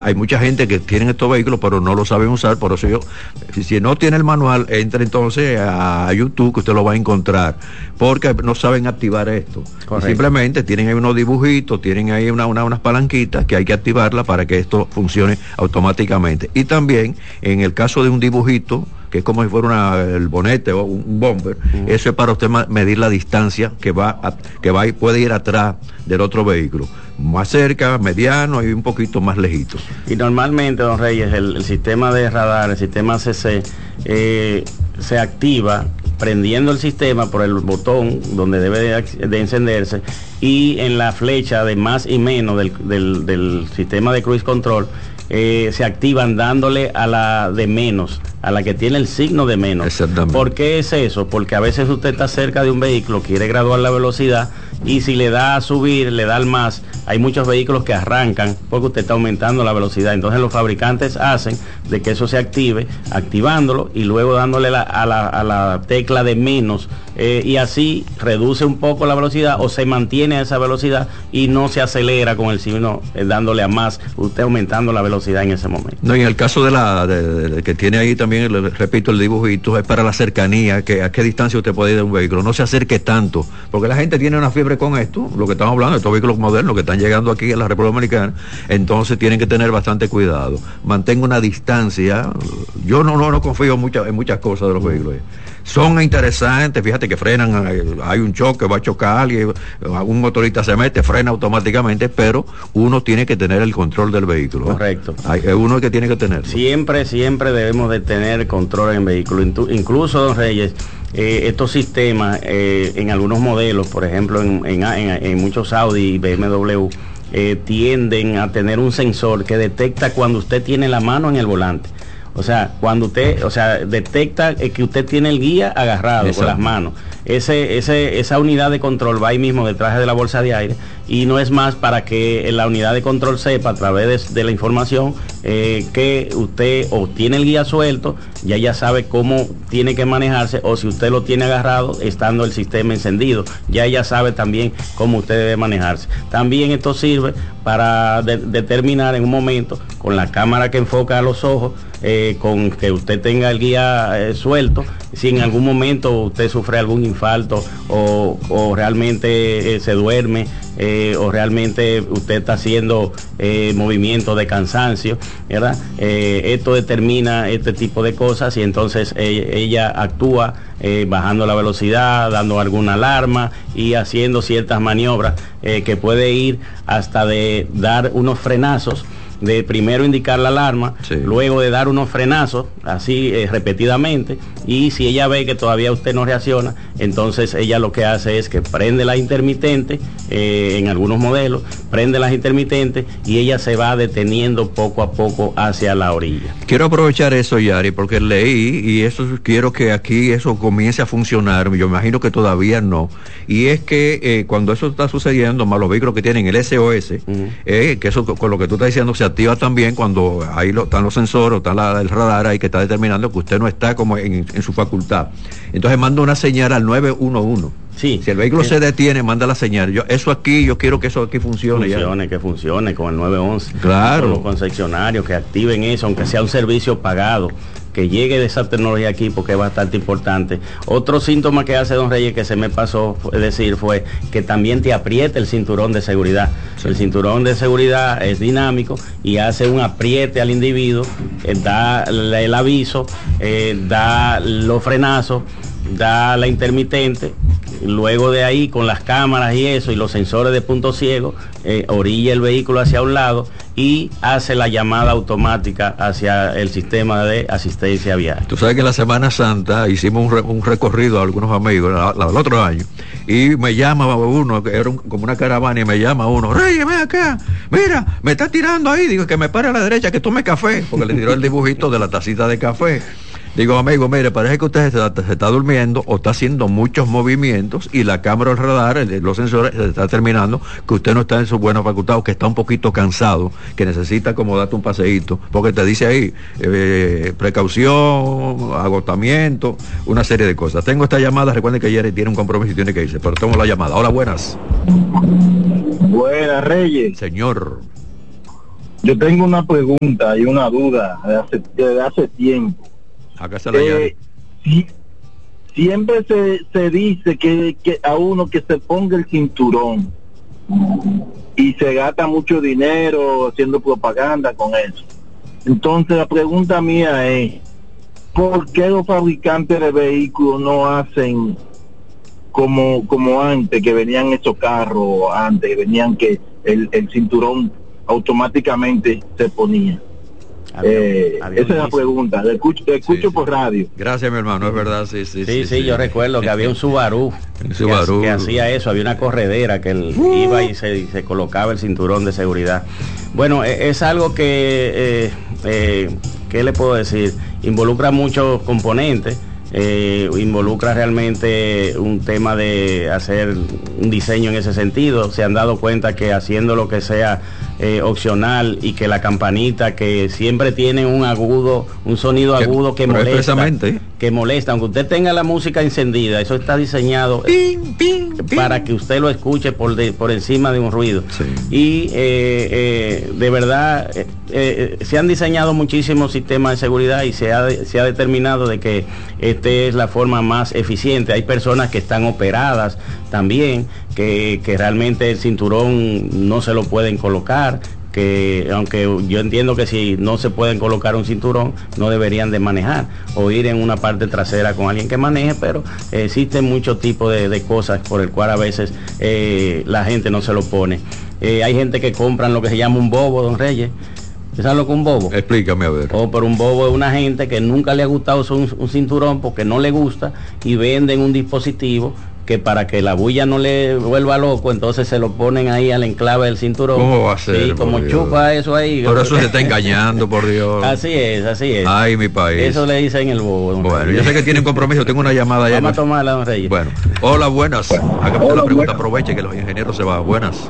Hay mucha gente que tiene estos vehículos pero no lo saben usar, por eso si no tiene el manual, entra entonces a YouTube, que usted lo va a encontrar, porque no saben activar esto. Simplemente tienen ahí unos dibujitos, tienen ahí unas palanquitas que hay que activarlas para que esto funcione automáticamente. Y también, en el caso de un dibujito, que es como si fuera el bonete o un bumper, eso es para usted medir la distancia que puede ir atrás del otro vehículo, más cerca, mediano y un poquito más lejito. Y normalmente, don Reyes, el sistema de radar, el sistema CC, se activa prendiendo el sistema por el botón donde debe de encenderse, y en la flecha de más y menos del sistema de cruise control se activan dándole a la de menos, a la que tiene el signo de menos. Exactamente. ¿Por qué es eso? Porque a veces usted está cerca de un vehículo, quiere graduar la velocidad, y si le da a subir, le da al más, hay muchos vehículos que arrancan porque usted está aumentando la velocidad. Entonces los fabricantes hacen de que eso se active, activándolo y luego dándole a la tecla de menos, y así reduce un poco la velocidad o se mantiene a esa velocidad y no se acelera con el signo dándole a más, usted aumentando la velocidad en ese momento. No, y en el caso de que tiene ahí también, repito, el dibujito, es para la cercanía, a qué distancia usted puede ir de un vehículo, no se acerque tanto, porque la gente tiene una fiebre con esto, lo que estamos hablando, estos vehículos modernos que están llegando aquí a la República Dominicana, entonces tienen que tener bastante cuidado, mantenga una distancia. Yo no confío en muchas cosas de los vehículos. Son interesantes, fíjate que frenan, hay un choque, va a chocar alguien, un motorista se mete, frena automáticamente, pero uno tiene que tener el control del vehículo. Correcto. Es uno que tiene que tenerlo. Siempre debemos de tener control en el vehículo. Incluso, don Reyes, estos sistemas en algunos modelos, por ejemplo en muchos Audi y BMW, tienden a tener un sensor que detecta cuando usted tiene la mano en el volante. O sea, cuando usted, detecta que usted tiene el guía agarrado. Exacto. Con las manos. Esa unidad de control va ahí mismo detrás de la bolsa de aire, y no es más para que la unidad de control sepa a través de la información que usted o tiene el guía suelto, ya ella sabe cómo tiene que manejarse, o si usted lo tiene agarrado estando el sistema encendido, ya ella sabe también cómo usted debe manejarse. También esto sirve para determinar en un momento, con la cámara que enfoca a los ojos, con que usted tenga el guía suelto, si en algún momento usted sufre algún infarto o realmente se duerme, o realmente usted está haciendo movimientos de cansancio, ¿verdad? Esto determina este tipo de cosas, y entonces ella actúa bajando la velocidad, dando alguna alarma y haciendo ciertas maniobras que puede ir hasta de dar unos frenazos, de primero indicar la alarma, sí, luego de dar unos frenazos, así repetidamente, y si ella ve que todavía usted no reacciona, entonces ella lo que hace es que prende la intermitente, en algunos modelos, prende las intermitentes, y ella se va deteniendo poco a poco hacia la orilla. Quiero aprovechar eso, Yari, porque leí, y eso quiero que aquí eso comience a funcionar, yo imagino que todavía no, y es que cuando eso está sucediendo, más los vehículos que tienen el SOS, que eso con lo que tú estás diciendo se activa también cuando ahí están los sensores, está el radar ahí que está determinando que usted no está como en su facultad. Entonces manda una señal al 911. Sí, si el vehículo se detiene, manda la señal. Yo quiero que eso aquí funcione. Que funcione con el 911. Claro. Con los concesionarios que activen eso, aunque sea un servicio pagado, que llegue de esa tecnología aquí, porque es bastante importante. Otro síntoma que hace don Reyes, que se me pasó decir, fue que también te apriete el cinturón de seguridad. Sí. El cinturón de seguridad es dinámico y hace un apriete al individuo, da el aviso, da los frenazos, da la intermitente. Luego de ahí, con las cámaras y eso, y los sensores de punto ciego, orilla el vehículo hacia un lado y hace la llamada automática hacia el sistema de asistencia vial. Tú sabes que la Semana Santa hicimos un recorrido a algunos amigos el otro año, y me llama uno, que era como una caravana, y me llama uno: Reyes, ven acá, mira, me está tirando ahí, digo que me pare a la derecha, que tome café, porque le tiró el dibujito de la tacita de café. Digo, amigo, mire, parece que usted se está durmiendo o está haciendo muchos movimientos, y la cámara, el radar, los sensores, se está determinando que usted no está en su buena facultad, o que está un poquito cansado, que necesita como darte un paseíto, porque te dice ahí, precaución, agotamiento, una serie de cosas. Tengo esta llamada, recuerden que ayer tiene un compromiso y tiene que irse, pero tomo la llamada. Hola, buenas. Buenas, Reyes. Señor. Yo tengo una pregunta y una duda de hace tiempo. Acá se la llave. Siempre se dice que a uno que se ponga el cinturón y se gasta mucho dinero haciendo propaganda con eso. Entonces la pregunta mía es, ¿por qué los fabricantes de vehículos no hacen como antes, que venían esos carros, antes que venían que el cinturón automáticamente se ponía? Esa es la pregunta. Te escucho por radio. Gracias, mi hermano, es verdad. Sí, yo recuerdo que había un Subaru, que hacía eso. Había una corredera que él iba y se colocaba el cinturón de seguridad. Bueno, es algo que ¿qué le puedo decir? Involucra muchos componentes. Involucra realmente un tema de hacer un diseño en ese sentido. Se han dado cuenta que haciendo lo que sea opcional, y que la campanita, que siempre tiene un sonido agudo que molesta, aunque usted tenga la música encendida, eso está diseñado para que usted lo escuche por encima de un ruido. Sí. Y de verdad se han diseñado muchísimos sistemas de seguridad y se ha determinado de que esta es la forma más eficiente. Hay personas que están operadas también, que realmente el cinturón no se lo pueden colocar, que aunque yo entiendo que si no se pueden colocar un cinturón, no deberían de manejar o ir en una parte trasera con alguien que maneje, pero existen muchos tipos de cosas por el cual a veces la gente no se lo pone. Hay gente que compran lo que se llama un bobo, don Reyes. ¿Sabes lo que es un bobo? Explícame, a ver. Pero un bobo es una gente que nunca le ha gustado un cinturón porque no le gusta, y venden un dispositivo que para que la bulla no le vuelva loco, entonces se lo ponen ahí al enclave del cinturón. ¿Cómo va a ser? Sí, como chupa eso ahí. Pero eso se está engañando, por Dios. Así es. Ay, mi país. Eso le dicen el bobo. Bueno, yo sé que tienen compromiso, tengo una llamada allá. Vamos a tomarla, don Reyes. Bueno, hola, buenas. Hagamos una pregunta, aproveche que los ingenieros se van. Buenas.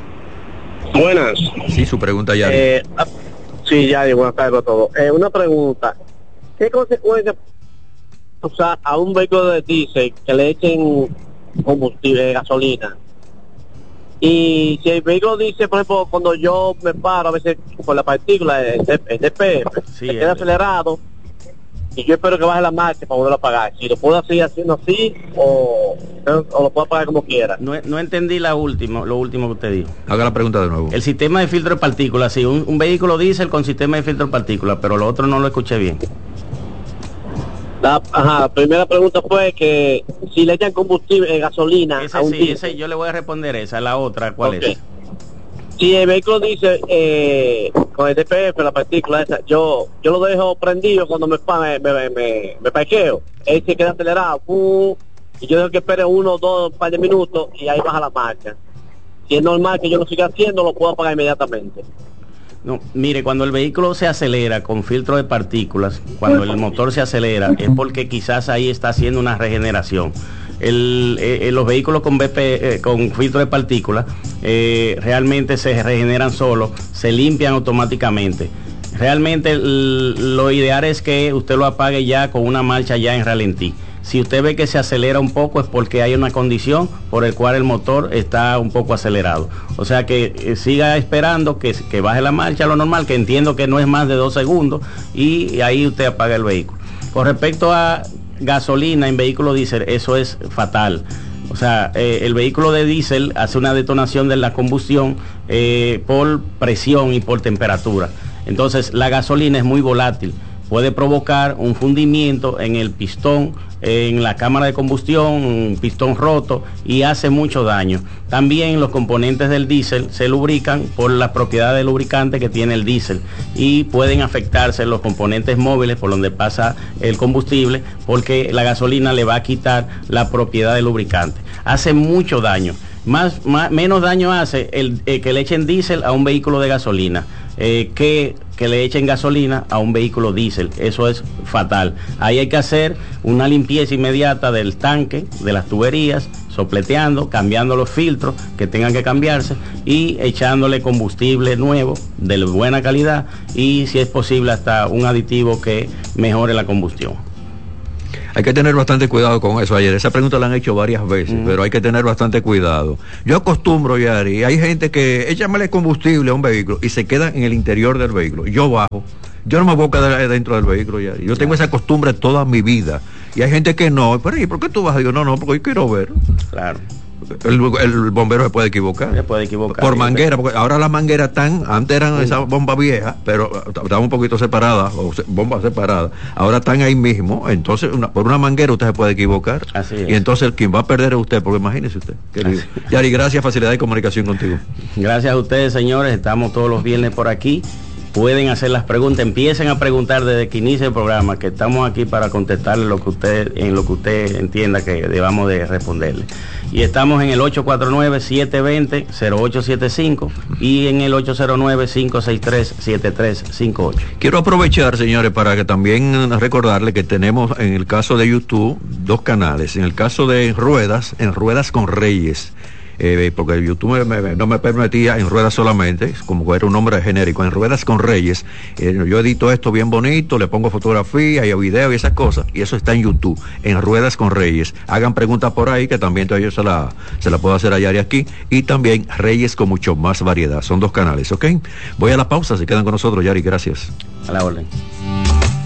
Sí, su pregunta ya. Sí, ya digo, buenas tardes a todos. Una pregunta. ¿Qué consecuencias usar a un vehículo de diésel que le echen combustible, gasolina? Y si el vehículo dice, por ejemplo, cuando yo me paro, a veces por la partícula, el DPF, sí, se queda acelerado, y yo espero que baje la marcha para poderlo apagar. Si lo puedo seguir haciendo así, o lo puedo apagar como quiera. No entendí lo último que usted dijo. Haga la pregunta de nuevo. El sistema de filtro de partículas, sí, un vehículo diésel con sistema de filtro de partículas, pero lo otro no lo escuché bien. La primera pregunta fue que si le echan combustible, gasolina ese, a un diésel. Ese yo le voy a responder esa. La otra, ¿cuál es? Si el vehículo dice con el DPF, la partícula esa, yo lo dejo prendido cuando me parqueo, él se queda acelerado, y yo dejo que espere 1 o 2 par de minutos y ahí baja la marcha. Si es normal que yo lo siga haciendo, lo puedo apagar inmediatamente. No, mire, cuando el vehículo se acelera con filtro de partículas, cuando el motor se acelera, es porque quizás ahí está haciendo una regeneración. Los vehículos con filtro de partículas realmente se regeneran solos, se limpian automáticamente. Realmente lo ideal es que usted lo apague ya con una marcha ya en ralentí. Si usted ve que se acelera un poco es porque hay una condición por el cual el motor está un poco acelerado. O sea que siga esperando que baje la marcha, lo normal, que entiendo que no es más de 2 segundos, y ahí usted apaga el vehículo. Con respecto a gasolina en vehículo diésel, eso es fatal. O sea, el vehículo de diésel hace una detonación de la combustión por presión y por temperatura. Entonces la gasolina es muy volátil. Puede provocar un fundimiento en el pistón, en la cámara de combustión, un pistón roto, y hace mucho daño. También los componentes del diésel se lubrican por las propiedades de lubricante que tiene el diésel, y pueden afectarse los componentes móviles por donde pasa el combustible, porque la gasolina le va a quitar la propiedad de lubricante. Hace mucho daño. Menos daño hace que le echen diésel a un vehículo de gasolina que le echen gasolina a un vehículo diésel. Eso es fatal. Ahí hay que hacer una limpieza inmediata del tanque, de las tuberías, sopleteando, cambiando los filtros que tengan que cambiarse y echándole combustible nuevo de buena calidad, y si es posible hasta un aditivo que mejore la combustión. Hay que tener bastante cuidado con eso. Ayer esa pregunta la han hecho varias veces, pero hay que tener bastante cuidado. Yo acostumbro, Yari, hay gente que échamele combustible a un vehículo y se queda en el interior del vehículo. Yo bajo. Yo no me voy a quedar dentro del vehículo, Yari. Yo tengo esa costumbre toda mi vida. Y hay gente que no. Pero ¿y por qué tú vas? Digo, no, porque yo quiero ver. Claro. El bombero se puede equivocar. Se puede equivocar. Por manguera, porque ahora las mangueras antes eran esas bombas viejas, pero estaban un poquito separadas, bombas separadas. Ahora están ahí mismo, entonces por una manguera usted se puede equivocar. Así es. Y entonces quien va a perder es usted, porque imagínese usted, querido. Yari, gracias, facilidad de comunicación contigo. Gracias a ustedes, señores. Estamos todos los viernes por aquí. Pueden hacer las preguntas, empiecen a preguntar desde que inicie el programa, que estamos aquí para contestarle lo que usted entienda que debamos de responderle. Y estamos en el 849-720-0875 y en el 809-563-7358. Quiero aprovechar, señores, para que también recordarle que tenemos en el caso de YouTube 2 canales. En el caso de En Ruedas con Reyes. Porque YouTube no me permitía En Ruedas solamente, como era un nombre genérico, En Ruedas con Reyes. Yo edito esto bien bonito, le pongo fotografía y video y esas cosas, y eso está en YouTube, En Ruedas con Reyes. Hagan preguntas por ahí, que también yo se la puedo hacer a Yari aquí, y también Reyes con mucho más variedad. Son 2 canales, ¿ok? Voy a la pausa, se quedan con nosotros, Yari, gracias. A la orden.